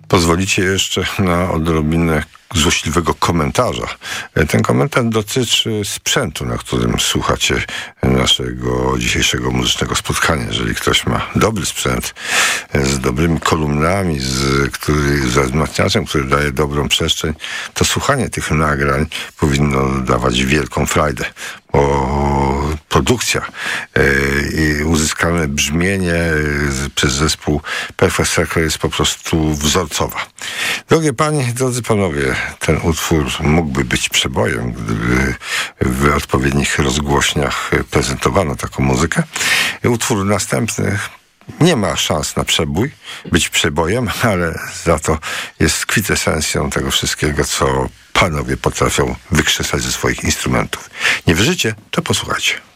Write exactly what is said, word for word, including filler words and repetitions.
Pozwolicie jeszcze na odrobinę złośliwego komentarza. Ten komentarz dotyczy sprzętu, na którym słuchacie naszego dzisiejszego muzycznego spotkania. Jeżeli ktoś ma dobry sprzęt z dobrymi kolumnami, z, który, z wzmacniaczem, który daje dobrą przestrzeń, to słuchanie tych nagrań powinno dawać wielką frajdę, bo produkcja i uzyskane brzmienie przez zespół Perfect Circle jest po prostu wzorcowa. Drogie panie, drodzy panowie, ten utwór mógłby być przebojem, gdyby w odpowiednich rozgłośniach prezentowano taką muzykę. Utwór następny nie ma szans na przebój, być przebojem, ale za to jest kwintesencją tego wszystkiego, co panowie potrafią wykrzesać ze swoich instrumentów. Nie wierzycie? To posłuchajcie.